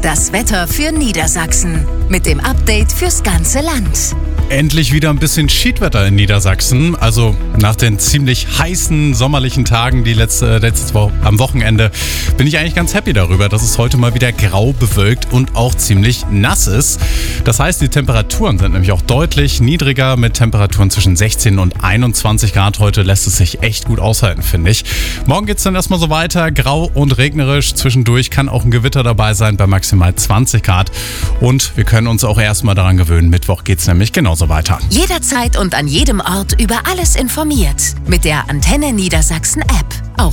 Das Wetter für Niedersachsen mit dem Update fürs ganze Land. Endlich wieder ein bisschen Schiedwetter in Niedersachsen. Also nach den ziemlich heißen sommerlichen Tagen, die letzte Woche am Wochenende, bin ich eigentlich ganz happy darüber, dass es heute mal wieder grau bewölkt und auch ziemlich nass ist. Das heißt, die Temperaturen sind nämlich auch deutlich niedriger mit Temperaturen zwischen 16 und 21 Grad. Heute lässt es sich echt gut aushalten, finde ich. Morgen geht es dann erstmal so weiter, grau und regnerisch. Zwischendurch kann auch ein Gewitter dabei sein bei maximal 20 Grad. Und wir können uns auch erstmal daran gewöhnen. Mittwoch geht es nämlich genauso weiter. Jederzeit und an jedem Ort über alles informiert. Mit der Antenne Niedersachsen App.